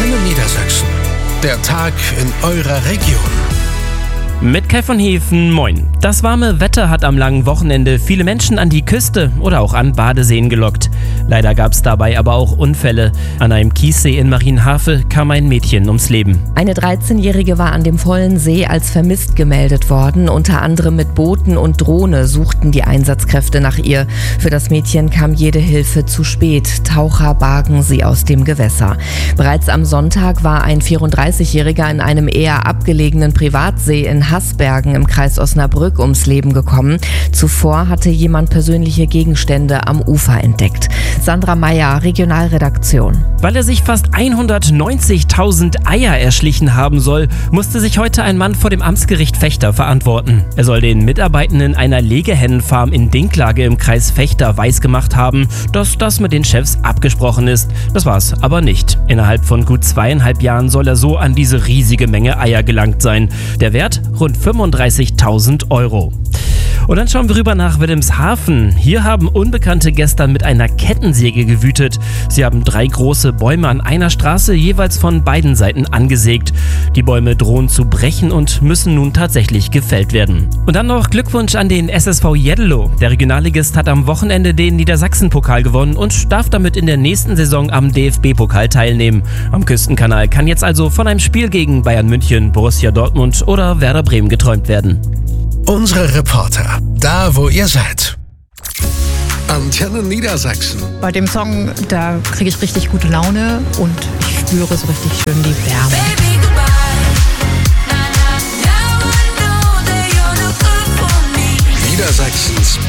Antenne Niedersachsen. Der Tag in eurer Region. Mit Kai von Hefen, moin. Das warme Wetter hat am langen Wochenende viele Menschen an die Küste oder auch an Badeseen gelockt. Leider gab es dabei aber auch Unfälle. An einem Kiessee in Marienhafe kam ein Mädchen ums Leben. Eine 13-Jährige war an dem vollen See als vermisst gemeldet worden. Unter anderem mit Booten und Drohne suchten die Einsatzkräfte nach ihr. Für das Mädchen kam jede Hilfe zu spät. Taucher bargen sie aus dem Gewässer. Bereits am Sonntag war ein 34-Jähriger in einem eher abgelegenen Privatsee in Haßbergen im Kreis Osnabrück ums Leben gekommen. Zuvor hatte jemand persönliche Gegenstände am Ufer entdeckt. Sandra Meyer, Regionalredaktion. Weil er sich fast 190.000 Eier erschlichen haben soll, musste sich heute ein Mann vor dem Amtsgericht Vechta verantworten. Er soll den Mitarbeitenden einer Legehennenfarm in Dinklage im Kreis Vechta weisgemacht haben, dass das mit den Chefs abgesprochen ist. Das war's aber nicht. Innerhalb von gut 2,5 Jahren soll er so an diese riesige Menge Eier gelangt sein. Der Wert rund 35.000 Euro. Und dann schauen wir rüber nach Wilhelmshaven. Hier haben Unbekannte gestern mit einer Kettensäge gewütet. Sie haben 3 große Bäume an einer Straße jeweils von beiden Seiten angesägt. Die Bäume drohen zu brechen und müssen nun tatsächlich gefällt werden. Und dann noch Glückwunsch an den SSV Jeddelo. Der Regionalligist hat am Wochenende den Niedersachsen-Pokal gewonnen und darf damit in der nächsten Saison am DFB-Pokal teilnehmen. Am Küstenkanal kann jetzt also von einem Spiel gegen Bayern München, Borussia Dortmund oder Werder Bremen geträumt werden. Unsere Reporter, da wo ihr seid. Antenne Niedersachsen. Bei dem Song, da kriege ich richtig gute Laune und ich spüre so richtig schön die Wärme. Niedersachsens